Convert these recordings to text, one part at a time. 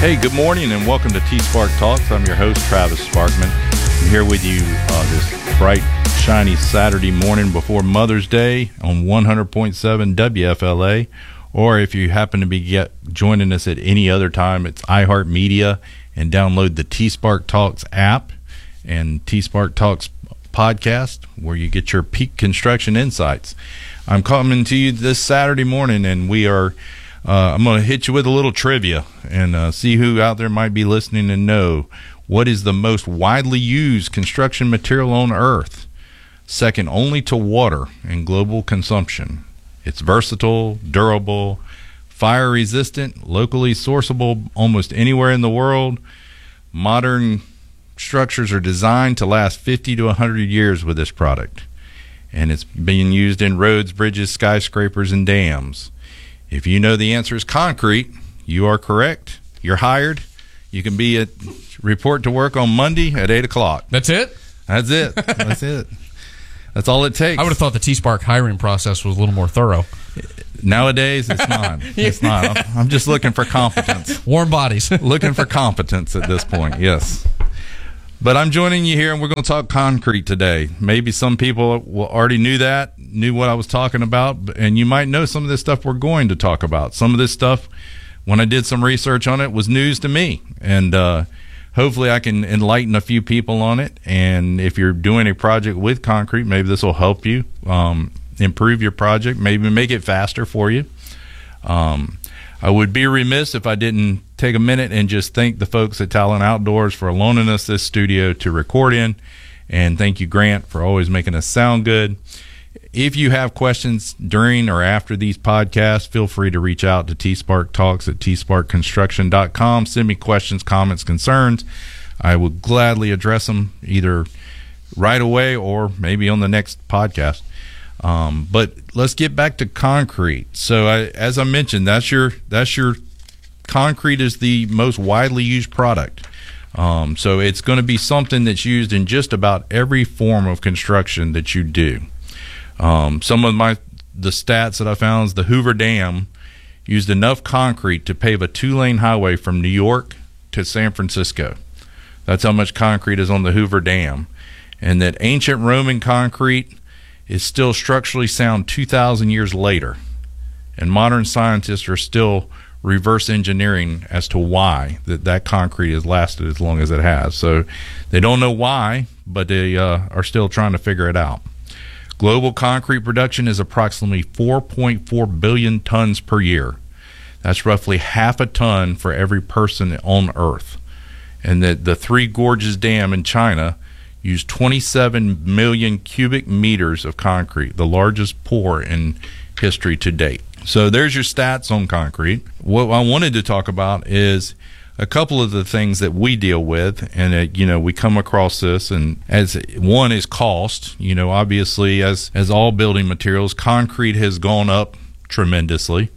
Hey, good morning and welcome to T-Spark Talks. I'm your host, Travis Sparkman. I'm here with you this bright, shiny Saturday morning before Mother's Day on 100.7 WFLA. Or if you happen to be joining us at any other time, it's iHeartMedia, and download the T-Spark Talks app and T-Spark Talks podcast where you get your peak construction insights. I'm coming to you this Saturday morning, and we are I'm going to hit you with a little trivia and see who out there might be listening and know what is the most widely used construction material on Earth, second only to water in global consumption. It's versatile, durable, fire-resistant, locally sourceable almost anywhere in the world. Modern structures are designed to last 50 to 100 years with this product, and it's being used in roads, bridges, skyscrapers, and dams. If you know the answer is concrete, you are correct. You're hired. You can be report to work on Monday at 8 o'clock. That's it? That's it. That's it. That's all it takes. I would have thought the T-Spark hiring process was a little more thorough. Nowadays, it's not. It's not. I'm just looking for competence. Warm bodies. Looking for competence at this point, yes. But I'm joining you here, and we're going to talk concrete today. Maybe some people already knew what I was talking about, and you might know some of this stuff we're going to talk about. Some of this stuff, when I did some research on it, was news to me, and hopefully I can enlighten a few people on it. And if you're doing a project with concrete, maybe this will help you improve your project, maybe make it faster for you. I would be remiss if I didn't take a minute and just thank the folks at Talent Outdoors for loaning us this studio to record in. And thank you, Grant, for always making us sound good. If you have questions during or after these podcasts, feel free to reach out to T-Spark Talks at tsparkconstruction.com. Send me questions, comments, concerns. I will gladly address them either right away or maybe on the next podcast. But let's get back to concrete. So as I mentioned, that's your concrete is the most widely used product. So it's going to be something that's used in just about every form of construction that you do. Some of the stats that I found is the Hoover Dam used enough concrete to pave a 2-lane highway from New York to San Francisco. That's how much concrete is on the Hoover Dam. And that ancient Roman concrete is still structurally sound 2,000 years later. And modern scientists are still reverse engineering as to why that concrete has lasted as long as it has. So they don't know why, but they are still trying to figure it out. Global concrete production is approximately 4.4 billion tons per year. That's roughly half a ton for every person on Earth. And the Three Gorges Dam in China used 27 million cubic meters of concrete, the largest pour in history to date. So there's your stats on concrete. What I wanted to talk about is a couple of the things that we deal with, and we come across this, and as one is cost. Obviously, as all building materials, concrete has gone up tremendously,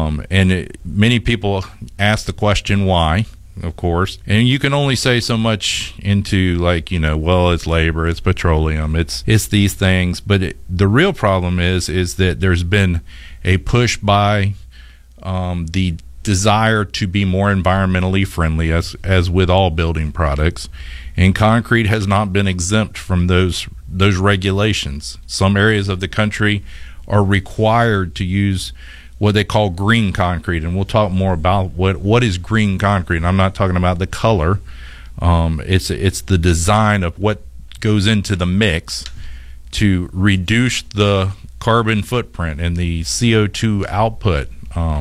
many people ask the question why. Of course, and you can only say so much into it's labor, it's petroleum, it's these things. But the real problem is that there's been a push by the desire to be more environmentally friendly, as with all building products, and concrete has not been exempt from those regulations. Some areas of the country are required to use what they call green concrete, and we'll talk more about what is green concrete. I'm not talking about the color. It's the design of what goes into the mix to reduce the carbon footprint and the CO2 output,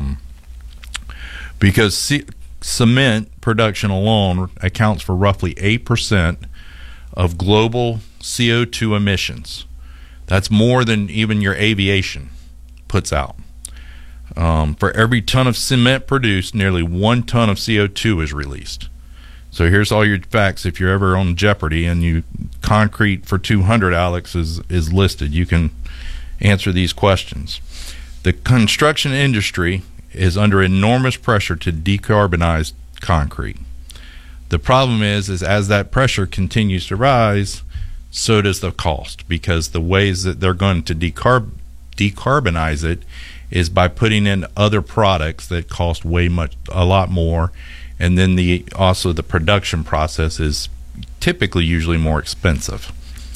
because cement production alone accounts for roughly 8% of global CO2 emissions. That's more than even your aviation puts out. For every ton of cement produced, nearly 1 ton of CO2 is released. So here's all your facts. If you're ever on Jeopardy and you concrete for 200, Alex, is listed, you can answer these questions. The construction industry is under enormous pressure to decarbonize concrete. The problem is as that pressure continues to rise, so does the cost, because the ways that they're going to decarbonize it is by putting in other products that cost a lot more, and then also the production process is typically usually more expensive.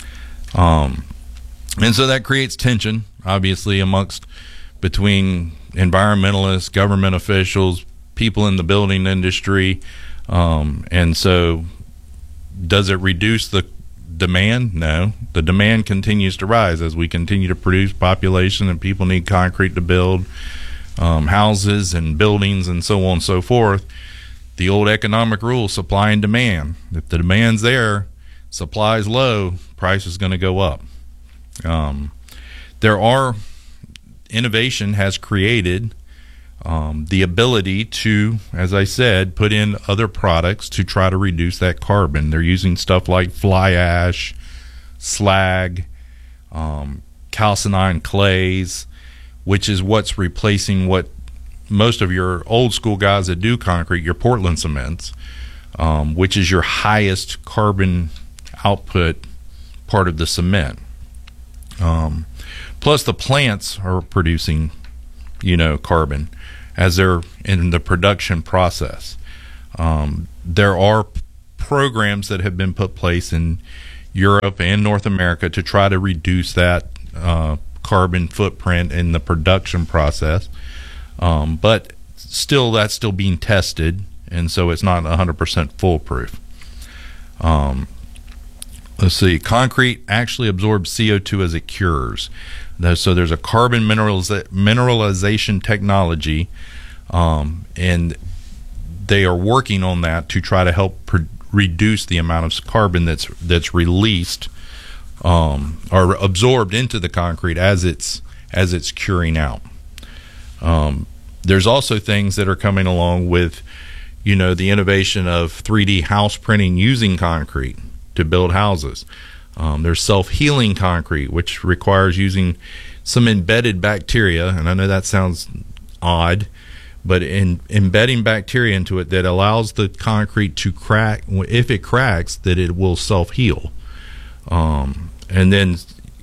And so that creates tension, obviously, between environmentalists, government officials, people in the building industry. And so does it reduce the demand? No. The demand continues to rise as we continue to produce population, and people need concrete to build houses and buildings and so on and so forth. The old economic rule, supply and demand. If the demand's there, supply is low, price is going to go up. Innovation has created the ability to, as I said, put in other products to try to reduce that carbon. They're using stuff like fly ash, slag, calcined clays, which is what's replacing what most of your old school guys that do concrete, your Portland cements, which is your highest carbon output part of the cement. Plus the plants are producing, carbon as they're in the production process. There are programs that have been put place in Europe and North America to try to reduce that carbon footprint in the production process. But that's still being tested, and so it's not 100% foolproof. Let's see. Concrete actually absorbs CO2 as it cures. So there's a carbon mineralization technology, and they are working on that to try to help reduce the amount of carbon that's released or absorbed into the concrete as it's curing out. There's also things that are coming along with, the innovation of 3D house printing using concrete to build houses. There's self-healing concrete, which requires using some embedded bacteria, and I know that sounds odd, but embedding bacteria into it that allows the concrete to crack. If it cracks, that it will self-heal. And then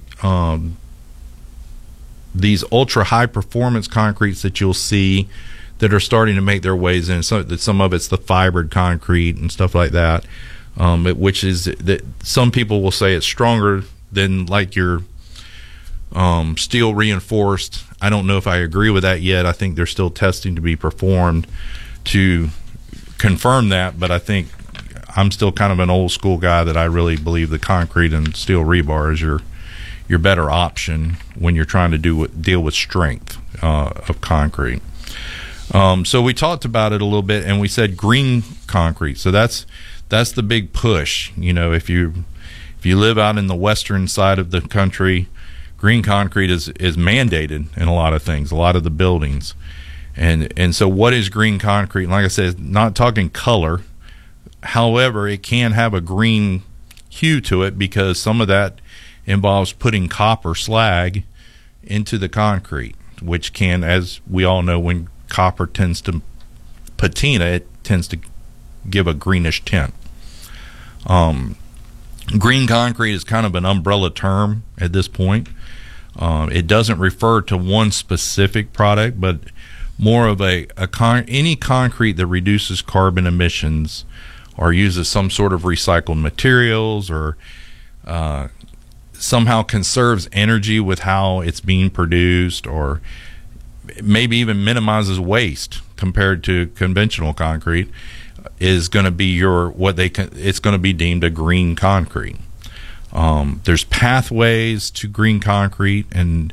these ultra high performance concretes that you'll see that are starting to make their ways in, some of it's the fibered concrete and stuff like that, which is that some people will say it's stronger than like your steel reinforced. I don't know if I agree with that yet. I think there's still testing to be performed to confirm that, but I think I'm still kind of an old school guy that I really believe the concrete and steel rebar is your better option when you're trying to deal with strength of concrete. So we talked about it a little bit, and we said green concrete. So that's the big push. If you live out in the western side of the country, green concrete is mandated in a lot of things, a lot of the buildings. And so what is green concrete? Like I said, not talking color. However, it can have a green hue to it because some of that involves putting copper slag into the concrete, which can, as we all know, when copper tends to patina, it tends to give a greenish tint. Green concrete is kind of an umbrella term at this point. It doesn't refer to one specific product, but more of any concrete that reduces carbon emissions or uses some sort of recycled materials or somehow conserves energy with how it's being produced, or maybe even minimizes waste compared to conventional concrete, is going to be it's going to be deemed a green concrete. There's pathways to green concrete, and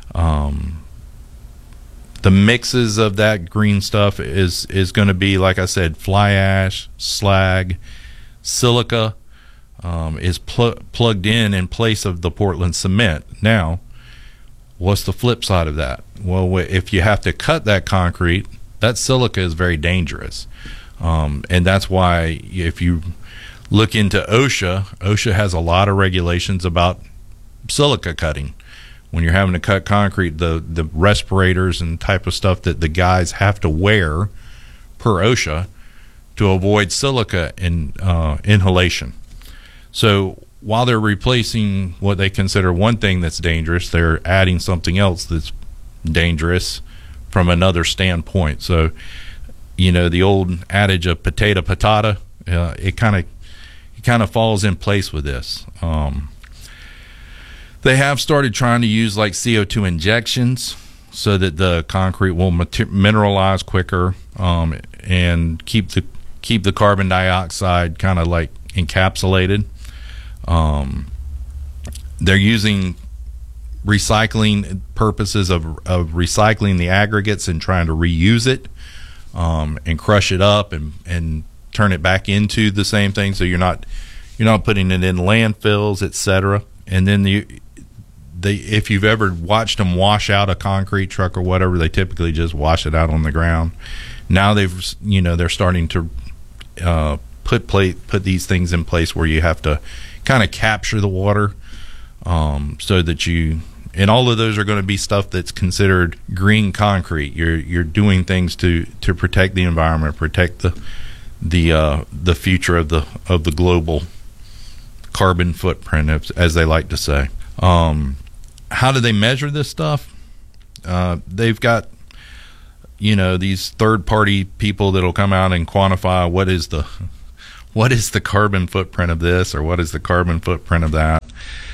the mixes of that green stuff is going to be, like I said, fly ash, slag, silica is plugged in place of the Portland cement. Now, what's the flip side of that? Well, if you have to cut that concrete, that silica is very dangerous. And that's why if you look into OSHA has a lot of regulations about silica cutting. When you're having to cut concrete, the respirators and type of stuff that the guys have to wear per OSHA to avoid silica inhalation. So while they're replacing what they consider one thing that's dangerous, they're adding something else that's dangerous from another standpoint. So, the old adage of potato patata, it kind of falls in place with this. They have started trying to use like CO2 injections so that the concrete will mineralize quicker, and keep the carbon dioxide kind of like encapsulated. They're using recycling purposes of recycling the aggregates and trying to reuse it, and crush it up and turn it back into the same thing. So you're not putting it in landfills, etc. And then if you've ever watched them wash out a concrete truck or whatever, they typically just wash it out on the ground. Now they're starting to put these things in place where you have to kind of capture the water, so that and all of those are going to be stuff that's considered green concrete. You're doing things to protect the environment, protect the future of the global carbon footprint, as they like to say. How do they measure this stuff? They've got these third-party people that'll come out and quantify what is the carbon footprint of this, or what is the carbon footprint of that.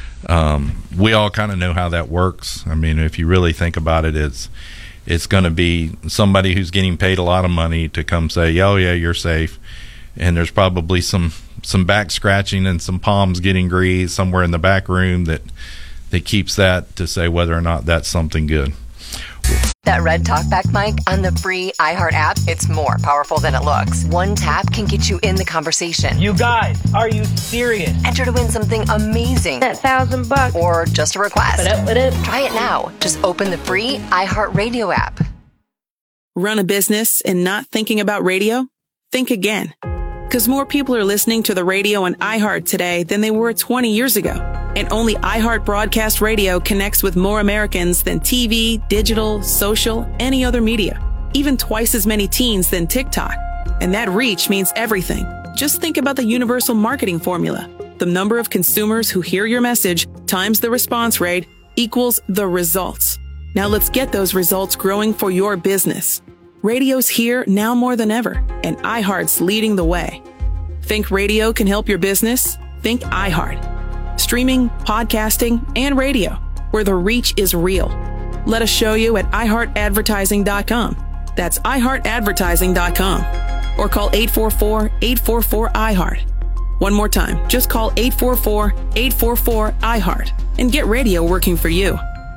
We all kind of know how that works. I mean, if you really think about it, it's going to be somebody who's getting paid a lot of money to come say, oh yeah, you're safe, and there's probably some back scratching and some palms getting greased somewhere in the back room that keeps that to say whether or not that's something good. That red talkback mic on the free iHeart app, it's more powerful than it looks. One tap can get you in the conversation. You guys, are you serious? Enter to win something amazing. That $1,000. Or just a request. What up? Try it now. Just open the free iHeart Radio app. Run a business and not thinking about radio? Think again. Because more people are listening to the radio on iHeart today than they were 20 years ago. And only iHeart Broadcast Radio connects with more Americans than TV, digital, social, any other media. Even twice as many teens than TikTok. And that reach means everything. Just think about the universal marketing formula. The number of consumers who hear your message times the response rate equals the results. Now let's get those results growing for your business. Radio's here now more than ever, and iHeart's leading the way. Think radio can help your business? Think iHeart. Streaming, podcasting, and radio, where the reach is real. Let us show you at iHeartAdvertising.com. That's iHeartAdvertising.com. Or call 844-844-iHeart. One more time, just call 844-844-iHeart and get radio working for you.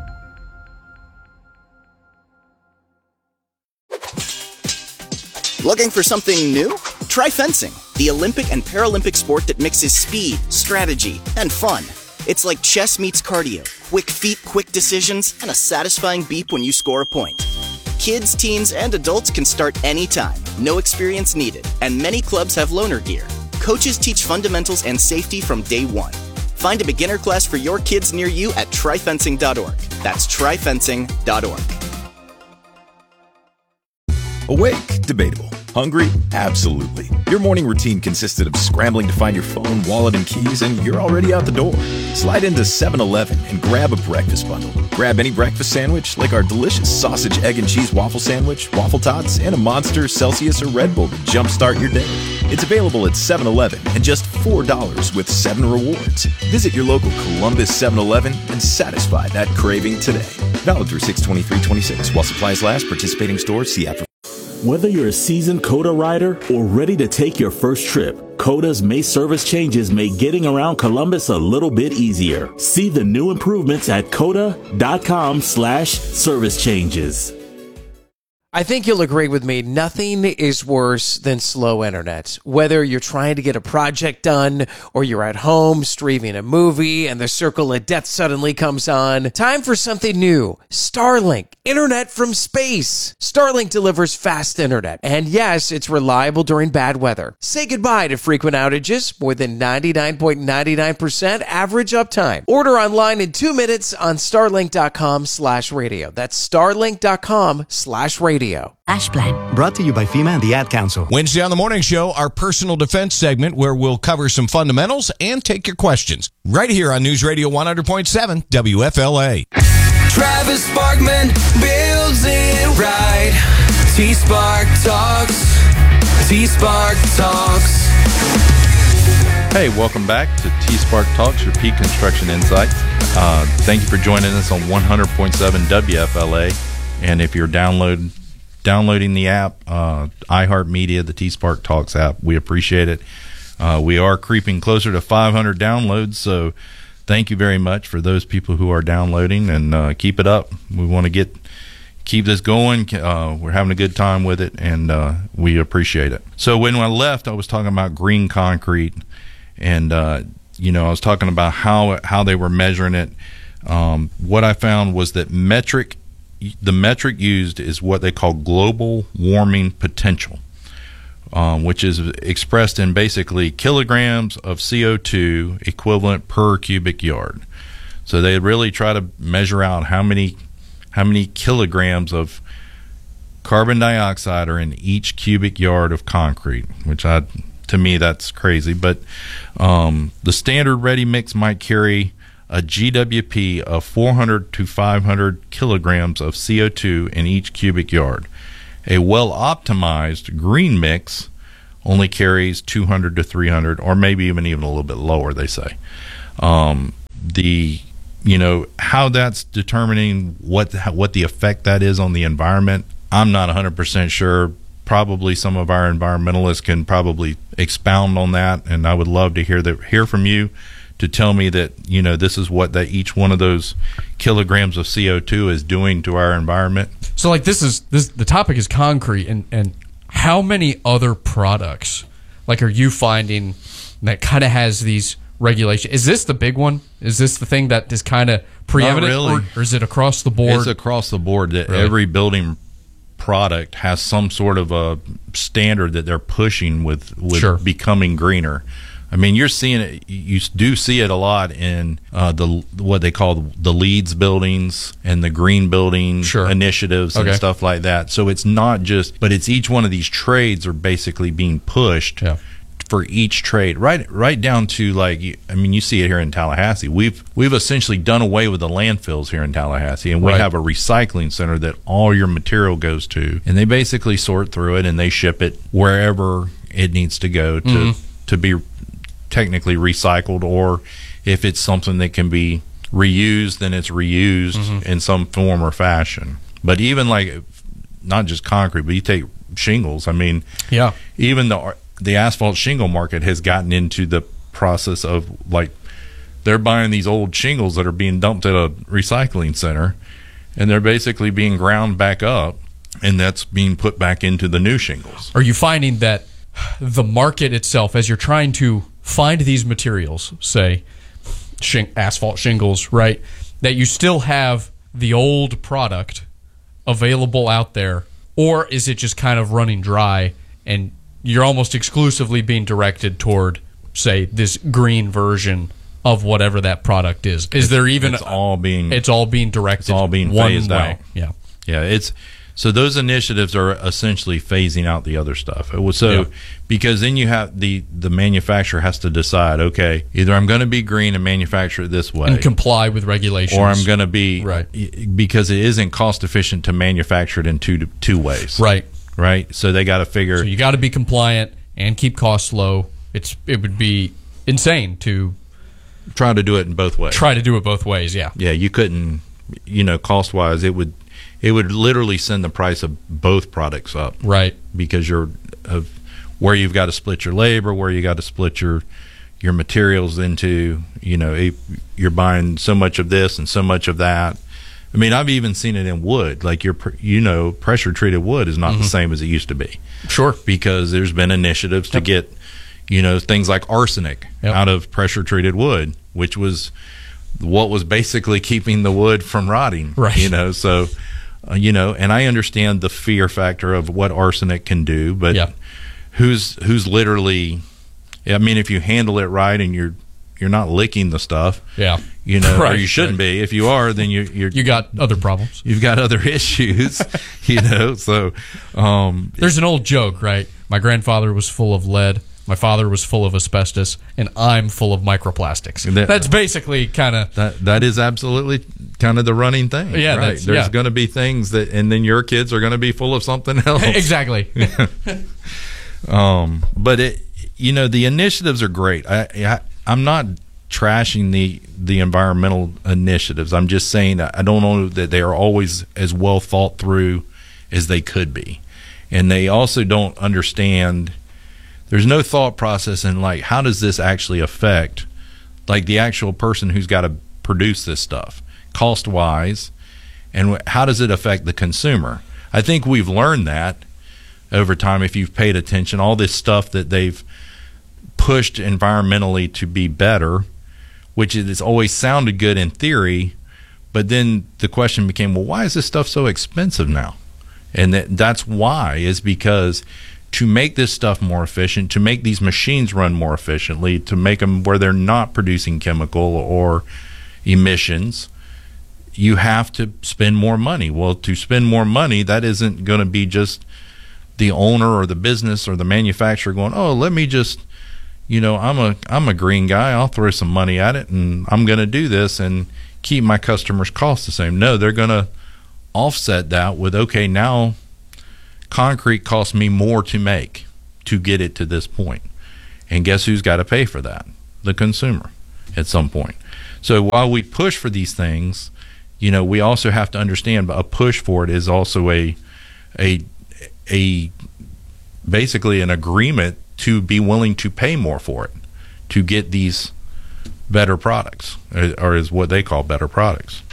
Looking for something new? Try fencing, the Olympic and Paralympic sport that mixes speed, strategy, and fun. It's like chess meets cardio, quick feet, quick decisions, and a satisfying beep when you score a point. Kids, teens, and adults can start anytime, no experience needed, and many clubs have loaner gear. Coaches teach fundamentals and safety from day one. Find a beginner class for your kids near you at tryfencing.org. That's tryfencing.org. Awake? Debatable. Hungry? Absolutely. Your morning routine consisted of scrambling to find your phone, wallet, and keys, and you're already out the door. Slide into 7-Eleven and grab a breakfast bundle. Grab any breakfast sandwich, like our delicious sausage, egg, and cheese waffle sandwich, waffle tots, and a Monster, Celsius, or Red Bull to jumpstart your day. It's available at 7-Eleven and just $4 with 7 rewards. Visit your local Columbus 7-Eleven and satisfy that craving today. Valid through 6/23/26 while supplies last. Participating stores. See after. Whether you're a seasoned COTA rider or ready to take your first trip, COTA's May service changes make getting around Columbus a little bit easier. See the new improvements at COTA.com/service changes. I think you'll agree with me, nothing is worse than slow internet. Whether you're trying to get a project done or you're at home streaming a movie and the circle of death suddenly comes on, time for something new. Starlink, internet from space. Starlink delivers fast internet. And yes, it's reliable during bad weather. Say goodbye to frequent outages, more than 99.99% average uptime. Order online in 2 minutes on starlink.com/radio. That's starlink.com/radio. Ashplan. Brought to you by FEMA and the Ad Council. Wednesday on the Morning Show, our personal defense segment where we'll cover some fundamentals and take your questions. Right here on News Radio 100.7 WFLA. Travis Sparkman builds it right. T-Spark Talks. T-Spark Talks. Hey, welcome back to T-Spark Talks, your peak construction insights. Thank you for joining us on 100.7 WFLA. And if you're downloading the app, iHeartMedia, the T-Spark Talks app, we appreciate it. We are creeping closer to 500 downloads, so thank you very much for those people who are downloading, and keep it up. We want to keep this going. We're having a good time with it, and we appreciate it. So when I left, I was talking about green concrete, and I was talking about how they were measuring it. What I found was that the metric used is what they call global warming potential, which is expressed in basically kilograms of CO2 equivalent per cubic yard. So they really try to measure out how many kilograms of carbon dioxide are in each cubic yard of concrete, which to me that's crazy. But the standard ready mix might carry a GWP of 400 to 500 kilograms of CO2 in each cubic yard. A well-optimized green mix only carries 200 to 300, or maybe even a little bit lower, they say. How that's determining what the effect that is on the environment, I'm not 100% sure. Probably some of our environmentalists can probably expound on that, and I would love to hear from you to tell me that this is what each one of those kilograms of CO2 is doing to our environment. So like the topic is concrete, and how many other products are you finding that kind of has these regulations? Is this the big one? Is this the thing that is kind of preeminent? Not really. Or is it across the board? It's across the board that Really? Every building product has some sort of a standard that they're pushing with Sure. becoming greener. I mean, you're seeing it. You do see it a lot in what they call the LEEDs buildings and the green building initiatives and Okay. stuff like that. So it's not just, but it's each one of these trades are basically being pushed for each trade, right down to you see it here in Tallahassee. We've essentially done away with the landfills here in Tallahassee, and we Right. have a recycling center that all your material goes to, and they basically sort through it and they ship it wherever it needs to go to be technically recycled, or if it's something that can be reused, then it's reused in some form or fashion. But even not just concrete, but you take shingles. I mean, even the asphalt shingle market has gotten into the process of they're buying these old shingles that are being dumped at a recycling center, and they're basically being ground back up, and that's being put back into the new shingles. Are you finding that the market itself, as you're trying to find these materials, say asphalt shingles, right, that you still have the old product available out there, or is it just kind of running dry and you're almost exclusively being directed toward, say, this green version of whatever that product is? Is there even it's all being directed? It's all being one phased way. out. Yeah. So those initiatives are essentially phasing out the other stuff. Because then you have the manufacturer has to decide, okay, either I'm going to be green and manufacture it this way And comply with regulations. or I'm going to be because it isn't cost efficient to manufacture it in two ways. Right. So they got to figure. So you got to be compliant and keep costs low. It would be insane to try to do it in both ways. Yeah. Yeah. You couldn't. Cost wise, it would literally send the price of both products up. Right. Because where you've got to split your labor, where you got to split your materials into. You're buying so much of this and so much of that. I mean, I've even seen it in wood. Pressure treated wood is not the same as it used to be. Sure. Because there's been initiatives to get, things like arsenic out of pressure treated wood, which was what was basically keeping the wood from rotting. Right. So, and I understand the fear factor of what arsenic can do, but who's literally, I mean, if you handle it right and you're not licking the stuff. Or you shouldn't be. If you are, then you got other problems. You've got other issues. So there's an old joke, right? My grandfather was full of lead. My father was full of asbestos, and I'm full of microplastics. That's basically kind of that is absolutely kind of the running thing. Yeah, right. There's going to be things that, and then your kids are going to be full of something else. Exactly. But the initiatives are great. I'm not trashing the environmental initiatives. I'm just saying I don't know that they are always as well thought through as they could be, and they also don't understand. There's no thought process in like, how does this actually affect like the actual person who's got to produce this stuff cost wise, and how does it affect the consumer? I think we've learned that over time. If you've paid attention, all this stuff that they've pushed environmentally to be better, which has always sounded good in theory, but then the question became, well, why is this stuff so expensive now? And that's why, is because to make this stuff more efficient, to make these machines run more efficiently, to make them where they're not producing chemical or emissions, you have to spend more money. Well, to spend more money, that isn't going to be just the owner or the business or the manufacturer going, oh, let me just, I'm a green guy, I'll throw some money at it and I'm going to do this and keep my customers' costs the same. No, they're going to offset that with, okay, now concrete costs me more to make to get it to this point. And guess who's got to pay for that? The consumer at some point. So while we push for these things, we also have to understand a push for it is also a basically an agreement to be willing to pay more for it to get these better products, or is what they call better products.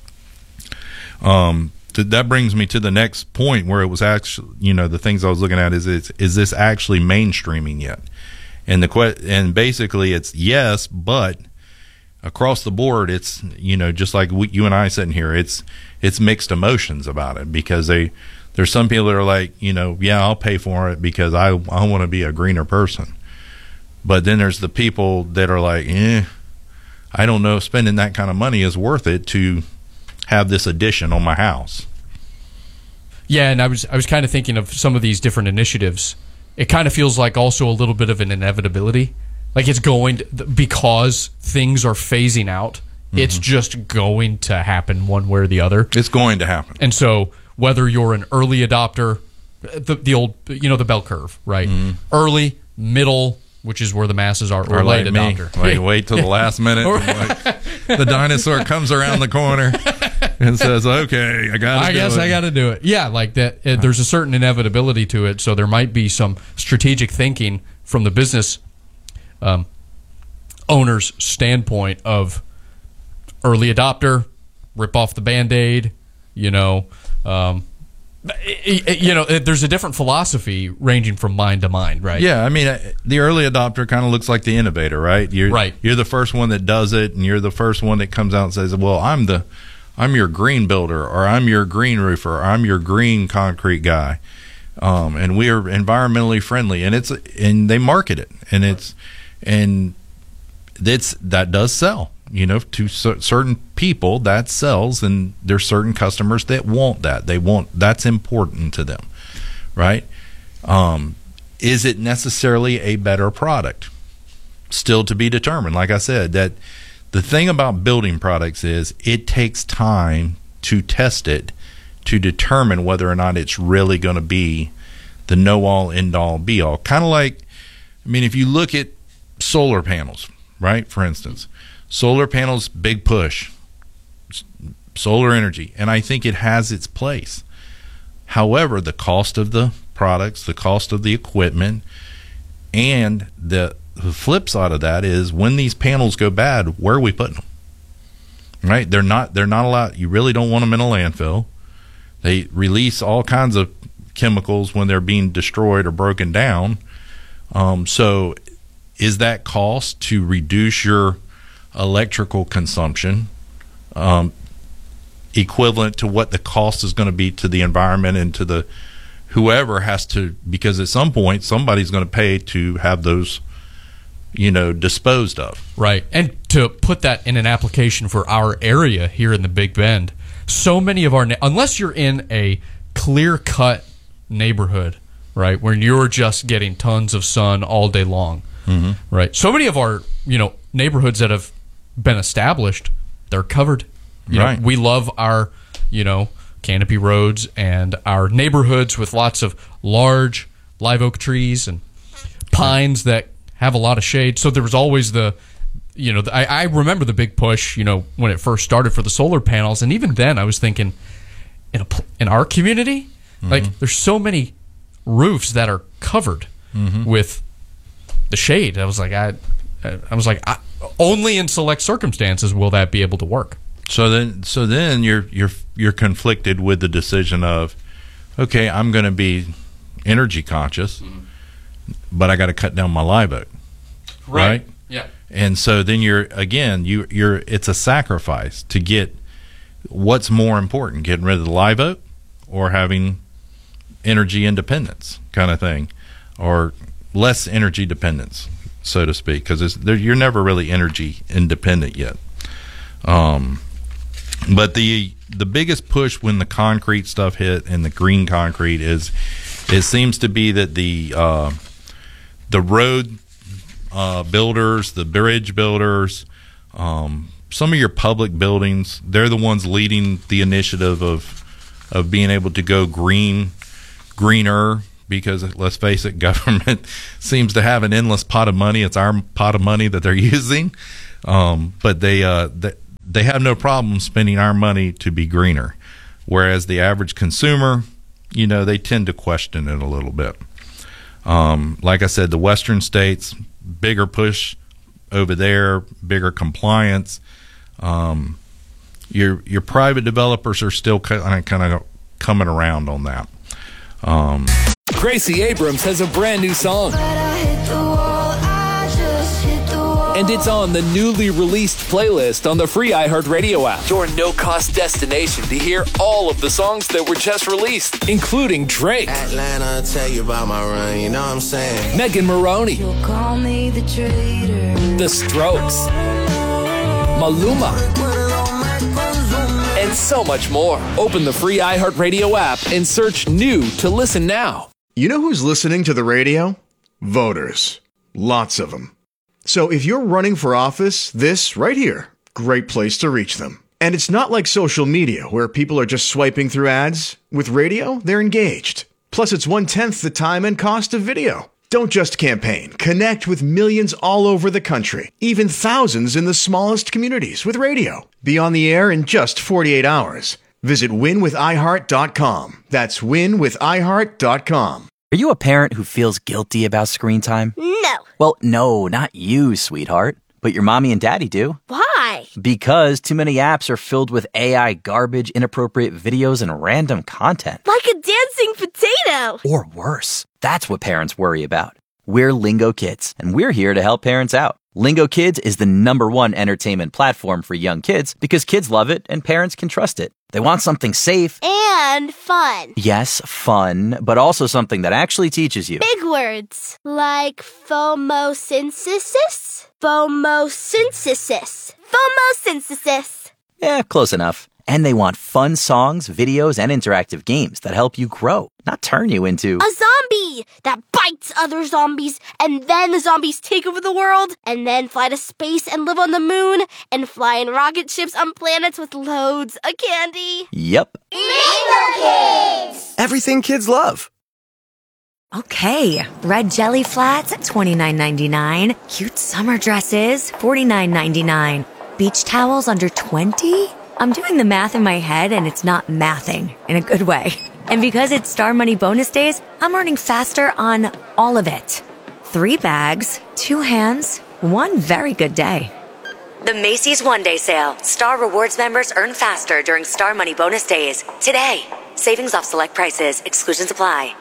That brings me to the next point where it was actually, the things I was looking at is this actually mainstreaming yet? And basically it's yes, but across the board, it's, just like you and I sitting here, it's mixed emotions about it, because there's some people that are like, yeah, I'll pay for it because I want to be a greener person. But then there's the people that are like, I don't know if spending that kind of money is worth it to have this addition on my house. Yeah, and I was kind of thinking of some of these different initiatives. It kind of feels like also a little bit of an inevitability. Like it's because things are phasing out, it's just going to happen one way or the other. It's going to happen. And so whether you're an early adopter, the old, the bell curve, right? Early, middle, which is where the masses are, or late adopter. Wait till the last minute. The dinosaur comes around the corner and says, okay, I guess I got to do it. Yeah, like that. There's a certain inevitability to it, so there might be some strategic thinking from the business owner's standpoint of early adopter, rip off the Band-Aid, there's a different philosophy ranging from mind to mind, right? Yeah, I mean, the early adopter kind of looks like the innovator, right? You're the first one that does it, and you're the first one that comes out and says, well, I'm your green builder, or I'm your green roofer, or I'm your green concrete guy, and we are environmentally friendly, and they market it, and that does sell. To certain people that sells, and there's certain customers that want that. That's important to them, right? Is it necessarily a better product? Still to be determined. Like I said, that the thing about building products is it takes time to test it to determine whether or not it's really going to be the know-all, end-all, be-all. Kind of like, if you look at solar panels, right, for instance, solar panels, big push, solar energy, and I think it has its place. However, the cost of the products, the cost of the equipment, and the flip side of that is when these panels go bad, where are we putting them? Right? They're not allowed. You really don't want them in a landfill. They release all kinds of chemicals when they're being destroyed or broken down. So is that cost to reduce your electrical consumption equivalent to what the cost is going to be to the environment and to the whoever has to, because at some point somebody's going to pay to have those disposed of, right? And to put that in an application for our area here in the Big Bend, so many of our unless you're in a clear-cut neighborhood, right? When you're just getting tons of sun all day long, right? So many of our, neighborhoods that have been established, they're covered. Right. We love our, canopy roads and our neighborhoods with lots of large live oak trees and pines that have a lot of shade. So there was always I remember the big push, when it first started for the solar panels. And even then I was thinking in our community, like there's so many roofs that are covered with the shade. I was like, only in select circumstances will that be able to work. So then you're conflicted with the decision of, okay, I'm going to be energy conscious, but I got to cut down my live oak, right? Yeah. And so then you're it's a sacrifice to get what's more important, getting rid of the live oak or having energy independence kind of thing, or less energy dependence, so to speak, because you're never really energy independent yet. But the biggest push when the concrete stuff hit and the green concrete is, it seems to be that the road builders, the bridge builders, some of your public buildings, they're the ones leading the initiative of being able to go greener, because let's face it, government seems to have an endless pot of money. It's our pot of money that they're using, but they have no problem spending our money to be greener, whereas the average consumer, they tend to question it a little bit. Like I said, the western states, bigger push over there, bigger compliance. Your private developers are still kind of coming around on that. Gracie Abrams has a brand new song. And it's on the newly released playlist on the free iHeartRadio app. Your no-cost destination to hear all of the songs that were just released, including Drake, Atlanta, tell you about my run, you know what I'm saying? Megan Maroney, You'll call me the traitor. The Strokes, Maluma, and so much more. Open the free iHeartRadio app and search new to listen now. You know who's listening to the radio? Voters. Lots of them. So if you're running for office, this right here, great place to reach them. And it's not like social media where people are just swiping through ads. With radio, they're engaged. Plus, it's 1/10 the time and cost of video. Don't just campaign. Connect with millions all over the country, even thousands in the smallest communities with radio. Be on the air in just 48 hours. Visit winwithiheart.com. That's winwithiheart.com. Are you a parent who feels guilty about screen time? No. Well, no, not you, sweetheart. But your mommy and daddy do. Why? Because too many apps are filled with AI garbage, inappropriate videos, and random content. Like a dancing potato. Or worse. That's what parents worry about. We're Lingo Kids, and we're here to help parents out. Lingo Kids is the #1 entertainment platform for young kids because kids love it and parents can trust it. They want something safe. And fun. Yes, fun, but also something that actually teaches you. Big words. Like phomosynthesis? Phomosynthesis. Phomosynthesis. Yeah, close enough. And they want fun songs, videos, and interactive games that help you grow, not turn you into a zombie that bites other zombies, and then the zombies take over the world, and then fly to space and live on the moon, and fly in rocket ships on planets with loads of candy. Yep. Lingo Kids! Everything kids love. Okay, red jelly flats at $29.99. Cute summer dresses, $49.99. Beach towels under $20? I'm doing the math in my head and it's not mathing in a good way. And because it's Star Money bonus days, I'm earning faster on all of it. 3 bags, 2 hands, 1 very good day. The Macy's One Day Sale. Star Rewards members earn faster during Star Money bonus days. Today. Savings off select prices. Exclusions apply.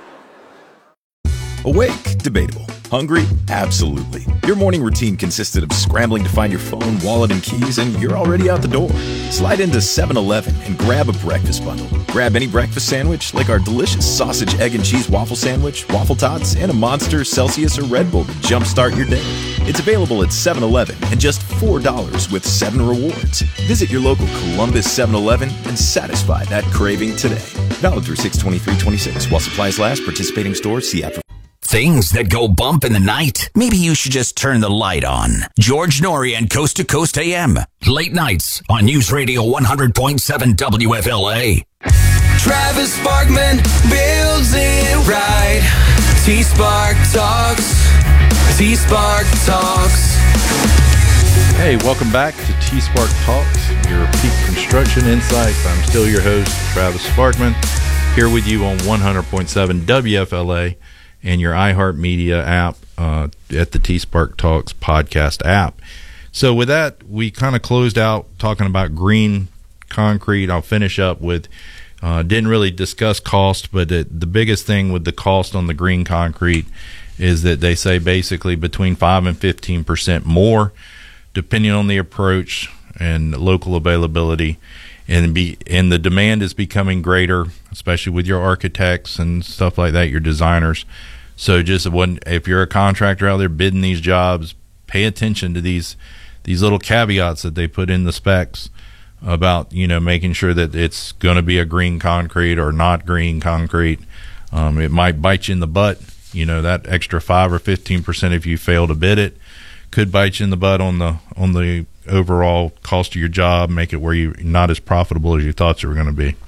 Awake? Debatable. Hungry? Absolutely. Your morning routine consisted of scrambling to find your phone, wallet, and keys, and you're already out the door. Slide into 7-Eleven and grab a breakfast bundle. Grab any breakfast sandwich, like our delicious sausage, egg, and cheese waffle sandwich, waffle tots, and a Monster, Celsius, or Red Bull to jumpstart your day. It's available at 7-Eleven and just $4 with 7 rewards. Visit your local Columbus 7-Eleven and satisfy that craving today. Valid through 6/23/26. While supplies last, participating stores see after. Things that go bump in the night. Maybe you should just turn the light on. George Norrie and Coast to Coast AM. Late nights on News Radio 100.7 WFLA. Travis Sparkman builds it right. T-Spark Talks. T-Spark Talks. Hey, welcome back to T-Spark Talks, your peak construction insights. I'm still your host, Travis Sparkman, here with you on 100.7 WFLA and your iHeartMedia app at the T-Spark Talks podcast app. So with that, we kind of closed out talking about green concrete. I'll finish up with, didn't really discuss cost, but the biggest thing with the cost on the green concrete is that they say basically between 5 and 15% more, depending on the approach and local availability. And the demand is becoming greater, especially with your architects and stuff like that, your designers. So if you're a contractor out there bidding these jobs, pay attention to these little caveats that they put in the specs about, making sure that it's going to be a green concrete or not green concrete. It might bite you in the butt, that extra 5 or 15% if you fail to bid it could bite you in the butt on the overall cost of your job, make it where you're not as profitable as you thought you were going to be.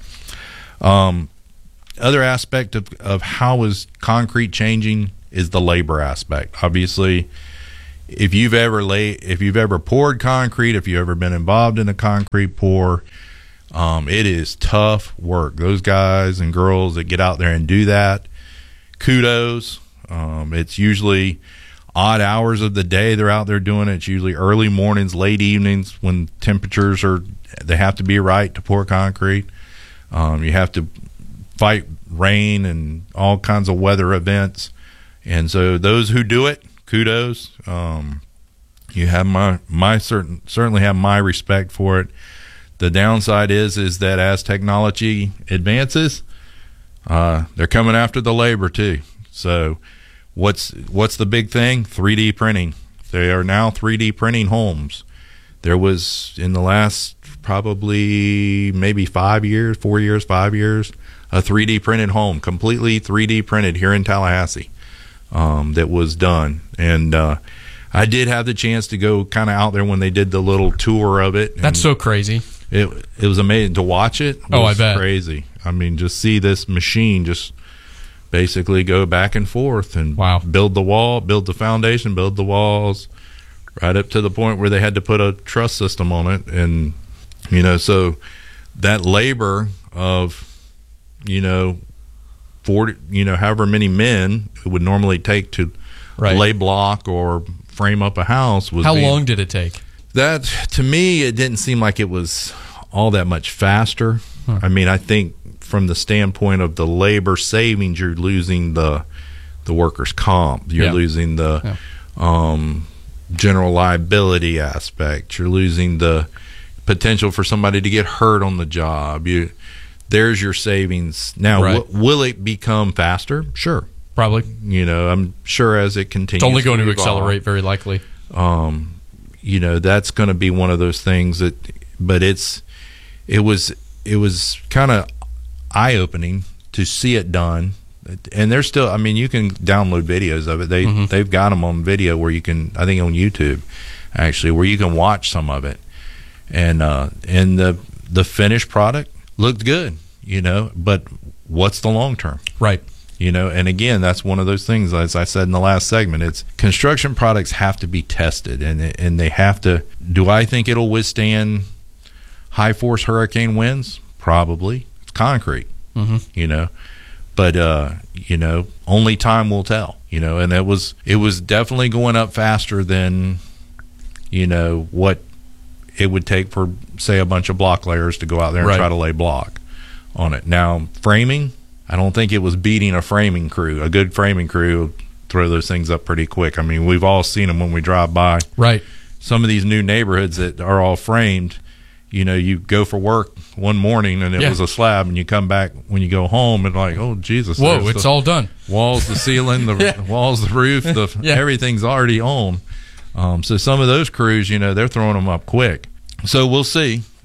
Other aspect of how is concrete changing is the labor aspect. Obviously, if you've ever poured concrete, if you've ever been involved in a concrete pour, it is tough work. Those guys and girls that get out there and do that, kudos. It's usually odd hours of the day they're out there doing it. It's usually early mornings, late evenings when temperatures they have to be right to pour concrete. You have to fight rain and all kinds of weather events. And so those who do it, kudos. You have certainly have my respect for it. The downside is that as technology advances, they're coming after the labor too. So what's the big thing? 3D printing. They are now 3D printing homes. There was in the last probably maybe 5 years, 4 years, 5 years, a 3D printed home, completely 3D printed here in Tallahassee, that was done. And I did have the chance to go kind of out there when they did the little tour of it. That's so crazy. It was amazing to watch it. Oh, I bet. Crazy. I mean, just see this machine just basically go back and forth and build the wall, build the foundation, build the walls, right up to the point where they had to put a truss system on it. And, so that labor of, 40, however many men it would normally take to lay block or frame up a house was. How long did it take? That, to me, it didn't seem like it was all that much faster. I mean, I think from the standpoint of the labor savings, you're losing the workers' comp. You're losing the general liability aspect. You're losing the potential for somebody to get hurt on the job. There's your savings. Now, will it become faster? Sure. Probably. I'm sure as it continues. It's only going to accelerate, very likely. That's going to be one of those things but it was kind of eye-opening to see it done. And there's still, you can download videos of it. They've got them on video where you can, I think on YouTube, actually, where you can watch some of it. And the finished product looked good, but what's the long term? Right. And again, that's one of those things, as I said in the last segment, it's construction products have to be tested and they have to, do I think it'll withstand high force hurricane winds? Probably. It's concrete, but only time will tell, and it was definitely going up faster than, what it would take for, say, a bunch of block layers to go out there and try to lay block on it. Now, framing, I don't think it was beating a framing crew. A good framing crew throw those things up pretty quick. I mean, we've all seen them when we drive by. Right. Some of these new neighborhoods that are all framed, you go for work one morning and it was a slab, and you come back when you go home and like, oh, Jesus. Whoa, it's all done. Walls, the ceiling, the walls, the roof, everything's already on. So some of those crews, they're throwing them up quick. So we'll see.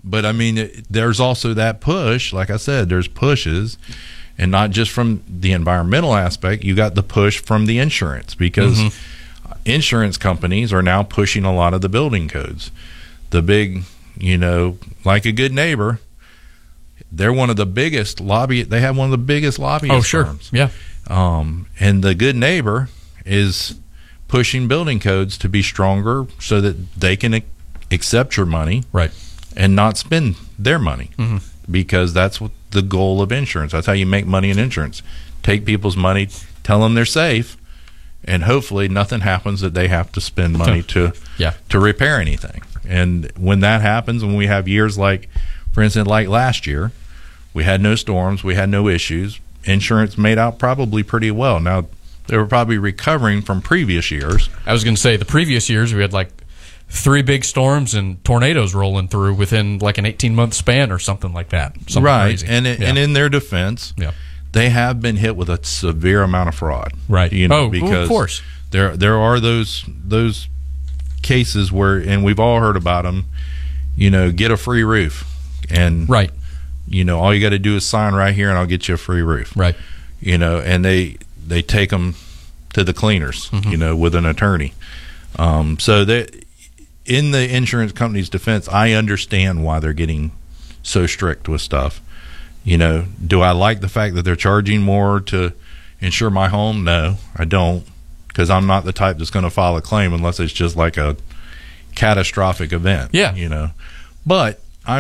But I mean, there's also that push. Like I said, there's pushes, and not just from the environmental aspect. You got the push from the insurance, because insurance companies are now pushing a lot of the building codes. The big, like a good neighbor, they're one of the biggest they have one of the biggest lobbyist firms. Yeah. And the good neighbor is pushing building codes to be stronger so that they can accept your money, right, and not spend their money, because that's what the goal of insurance. That's how you make money in insurance. Take people's money, tell them they're safe, and hopefully nothing happens that they have to spend money to repair anything. And when that happens, when we have years like, for instance, like last year, we had no storms, we had no issues. Insurance made out probably pretty well. Now, they were probably recovering from previous years. I was going to say, the previous years we had like 3 big storms and tornadoes rolling through within like an 18-month span or something like that. Something right. crazy. And in their defense, they have been hit with a severe amount of fraud. Right. Because of course. There are those cases where, and we've all heard about them, get a free roof. And right. All you got to do is sign right here and I'll get you a free roof. Right. And they take them to the cleaners, with an attorney. So that in the insurance company's defense, I understand why they're getting so strict with stuff. Do I like the fact that they're charging more to insure my home? No, I don't, because I'm not the type that's going to file a claim unless it's just like a catastrophic event. Yeah. But